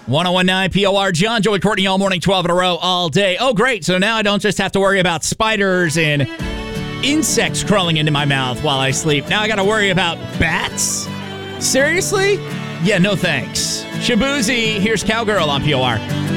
1019 POR, John, Joey, Courtney, all morning, 12 in a row, all day. Oh, great. So now I don't just have to worry about spiders and insects crawling into my mouth while I sleep. Now I got to worry about bats? Seriously? Yeah, no thanks. Shabuzi, here's Cowgirl on POR.